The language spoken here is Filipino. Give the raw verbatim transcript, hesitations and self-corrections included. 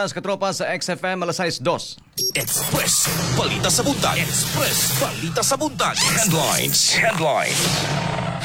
oras, katropa sa X F M, alas dos. Express Balita sa Buntag. Express Balita sa Buntag. Headlines. Headlines.